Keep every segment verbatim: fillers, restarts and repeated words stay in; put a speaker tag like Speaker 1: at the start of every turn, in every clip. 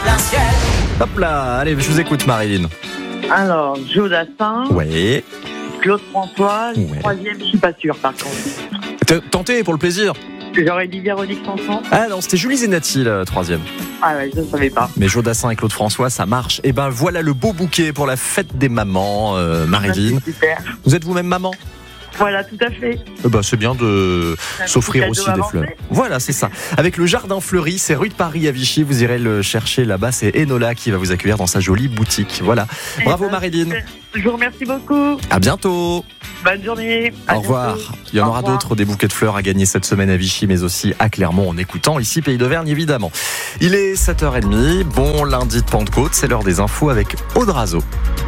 Speaker 1: d'un ciel.
Speaker 2: Hop là, allez, je vous écoute Marilyn.
Speaker 3: Alors, Jodassin,
Speaker 2: Ouais.
Speaker 3: Claude François, le
Speaker 2: Ouais.
Speaker 3: troisième, je suis pas sûr par contre.
Speaker 2: T- Tentez pour le plaisir.
Speaker 3: J'aurais dit Véronique Sanson.
Speaker 2: Ah non, c'était Julie Zenati, le troisième.
Speaker 3: Ah ouais, je ne savais pas.
Speaker 2: Mais Jodassin et Claude François, ça marche. Et ben voilà le beau bouquet pour la fête des mamans, euh, Marilyn.
Speaker 3: C'est super.
Speaker 2: Vous êtes vous-même maman ?
Speaker 3: Voilà, tout à fait.
Speaker 2: Eh ben, c'est bien de
Speaker 3: Un
Speaker 2: s'offrir
Speaker 3: petit
Speaker 2: aussi
Speaker 3: cadeau
Speaker 2: des
Speaker 3: avancé.
Speaker 2: fleurs. Voilà, c'est ça. Avec le jardin fleuri, c'est rue de Paris à Vichy. Vous irez le chercher là-bas. C'est Enola qui va vous accueillir dans sa jolie boutique. Voilà. Bravo
Speaker 3: Eh ben,
Speaker 2: Marilyn.
Speaker 3: super. Je vous remercie beaucoup.
Speaker 2: À bientôt.
Speaker 3: Bonne journée. À
Speaker 2: Au revoir.
Speaker 3: bientôt.
Speaker 2: Il y en
Speaker 3: Au
Speaker 2: aura
Speaker 3: revoir.
Speaker 2: d'autres, des bouquets de fleurs à gagner cette semaine à Vichy, mais aussi à Clermont en écoutant ici Pays d'Auvergne évidemment. Il est sept heures trente. Bon lundi de Pentecôte. C'est l'heure des infos avec Aude Razo.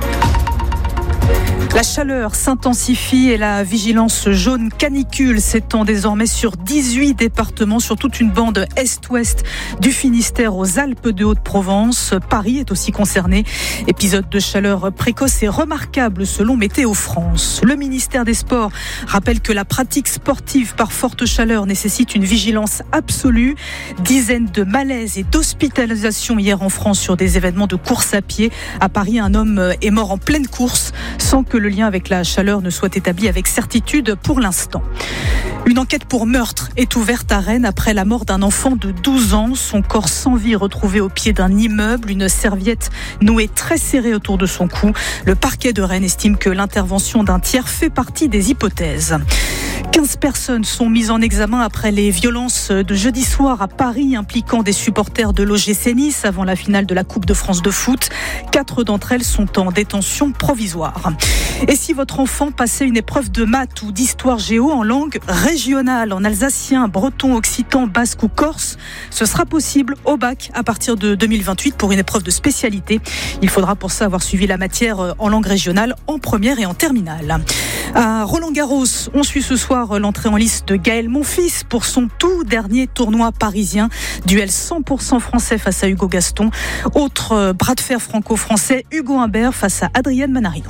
Speaker 4: La chaleur s'intensifie et la vigilance jaune canicule s'étend désormais sur dix-huit départements, sur toute une bande est-ouest du Finistère aux Alpes de Haute-Provence. Paris est aussi concerné. Épisode de chaleur précoce et remarquable selon Météo France. Le ministère des Sports rappelle que la pratique sportive par forte chaleur nécessite une vigilance absolue. Dizaines de malaises et d'hospitalisations hier en France sur des événements de course à pied. À Paris, un homme est mort en pleine course sans que le lien avec la chaleur ne soit établi avec certitude pour l'instant. Une enquête pour meurtre est ouverte à Rennes après la mort d'un enfant de douze ans. Son corps sans vie retrouvé au pied d'un immeuble, une serviette nouée très serrée autour de son cou. Le parquet de Rennes estime que l'intervention d'un tiers fait partie des hypothèses. quinze personnes sont mises en examen après les violences de jeudi soir à Paris impliquant des supporters de l'O G C Nice avant la finale de la Coupe de France de foot. Quatre d'entre elles sont en détention provisoire. Et si votre enfant passait une épreuve de maths ou d'histoire géo en langue régionale, en alsacien, breton, occitan, basque ou corse, ce sera possible au bac à partir de deux mille vingt-huit pour une épreuve de spécialité. Il faudra pour ça avoir suivi la matière en langue régionale en première et en terminale. À Roland-Garros, on suit ce soir l'entrée en lice de Gaël Monfils pour son tout dernier tournoi parisien. Duel cent pour cent français face à Hugo Gaston. Autre bras de fer franco-français, Hugo Humbert face à Adrienne Manarino.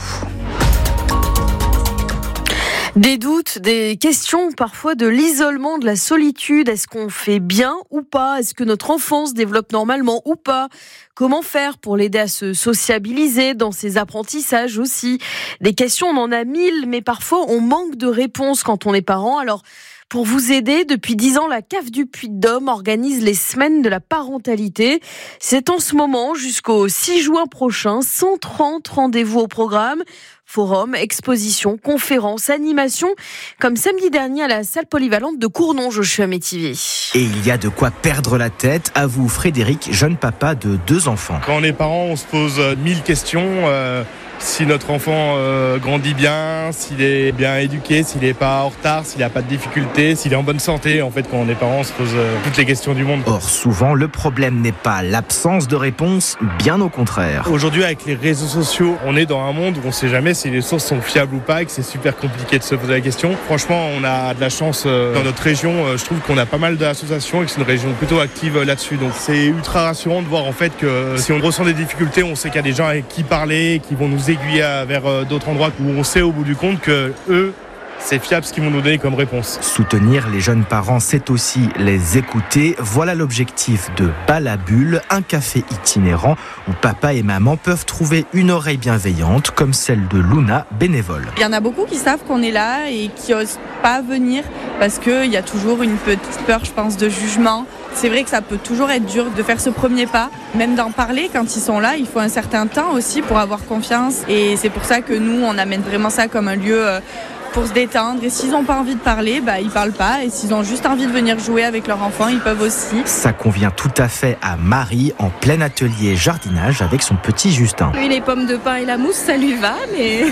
Speaker 5: Des doutes, des questions, parfois de l'isolement, de la solitude. Est-ce qu'on fait bien ou pas ? Est-ce que notre enfant se développe normalement ou pas ? Comment faire pour l'aider à se sociabiliser dans ses apprentissages aussi ? Des questions, on en a mille, mais parfois on manque de réponses quand on est parent. Alors, pour vous aider, depuis dix ans, la C A F du Puy-de-Dôme organise les semaines de la parentalité. C'est en ce moment jusqu'au six juin prochain, cent trente rendez-vous au programme. Forum, expositions, conférences, animations, comme samedi dernier à la salle polyvalente de Cournon, Joshua Métivier.
Speaker 6: Et il y a de quoi perdre la tête. À vous, Frédéric, jeune papa de deux enfants.
Speaker 7: Quand on est parent, on se pose mille questions. Euh, si notre enfant euh, grandit bien, s'il est bien éduqué, s'il n'est pas en retard, s'il n'a pas de difficultés, s'il est en bonne santé. En fait, quand on est parent, on se pose euh, toutes les questions du monde.
Speaker 6: Or, souvent, le problème n'est pas l'absence de réponse, bien au contraire.
Speaker 7: Aujourd'hui, avec les réseaux sociaux, on est dans un monde où on ne sait jamais si les sources sont fiables ou pas et que c'est super compliqué de se poser la question. Franchement, on a de la chance euh, dans notre région. Euh, je trouve qu'on a pas mal d'associations et que c'est une région plutôt active euh, là-dessus. Donc, c'est ultra rassurant de voir en fait que euh, si on ressent des difficultés, on sait qu'il y a des gens avec qui parler, qui vont nous aiguiller vers euh, d'autres endroits où on sait au bout du compte que eux, c'est fiable ce qu'ils vont nous donner comme réponse.
Speaker 6: Soutenir les jeunes parents, c'est aussi les écouter. Voilà l'objectif de Balabule, un café itinérant où papa et maman peuvent trouver une oreille bienveillante comme celle de Luna, bénévole.
Speaker 8: Il y en a beaucoup qui savent qu'on est là et qui n'osent pas venir parce qu'il y a toujours une petite peur, je pense, de jugement. C'est vrai que ça peut toujours être dur de faire ce premier pas, même d'en parler quand ils sont là. Il faut un certain temps aussi pour avoir confiance et c'est pour ça que nous, on amène vraiment ça comme un lieu pour se détendre. Et s'ils n'ont pas envie de parler, bah, ils ne parlent pas. Et s'ils ont juste envie de venir jouer avec leur enfant, ils peuvent aussi.
Speaker 6: Ça convient tout à fait à Marie, en plein atelier jardinage avec son petit Justin.
Speaker 9: Oui, les pommes de pin et la mousse, ça lui va, mais...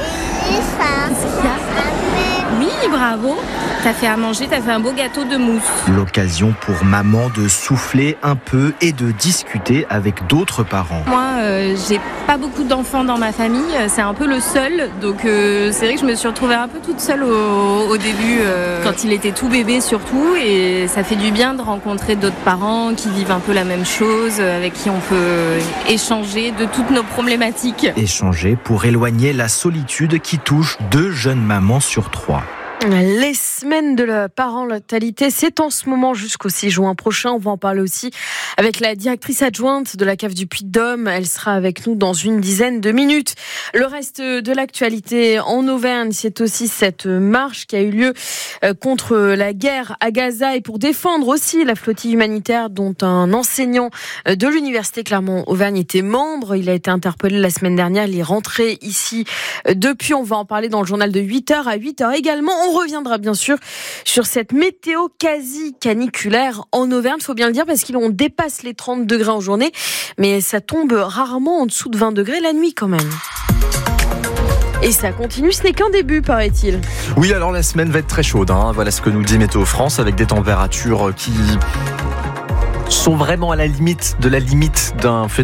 Speaker 9: Oui, bravo. T'as fait à manger, t'as fait un beau gâteau de mousse.
Speaker 6: L'occasion pour maman de souffler un peu et de discuter avec d'autres parents.
Speaker 9: Moi, euh, j'ai pas beaucoup d'enfants dans ma famille, c'est un peu le seul. Donc euh, c'est vrai que je me suis retrouvée un peu toute seule au, au début, euh, quand il était tout bébé surtout. Et ça fait du bien de rencontrer d'autres parents qui vivent un peu la même chose, avec qui on peut échanger de toutes nos problématiques.
Speaker 6: Échanger pour éloigner la solitude qui touche deux jeunes mamans sur trois.
Speaker 5: Les semaines de la parentalité, c'est en ce moment jusqu'au six juin prochain. On va en parler aussi avec la directrice adjointe de la C A F du Puy-de-Dôme. Elle sera avec nous dans une dizaine de minutes. Le reste de l'actualité en Auvergne, c'est aussi cette marche qui a eu lieu contre la guerre à Gaza et pour défendre aussi la flottille humanitaire dont un enseignant de l'université Clermont-Auvergne était membre. Il a été interpellé la semaine dernière. Il est rentré ici depuis. On va en parler dans le journal de huit heures à huit heures également. On reviendra bien sûr sur cette météo quasi caniculaire en Auvergne, il faut bien le dire, parce qu'on dépasse les trente degrés en journée, mais ça tombe rarement en dessous de vingt degrés la nuit quand même. Et ça continue, ce n'est qu'un début, paraît-il.
Speaker 2: Oui, alors la semaine va être très chaude, hein. Voilà ce que nous dit Météo France, avec des températures qui sont vraiment à la limite de la limite d'un phénomène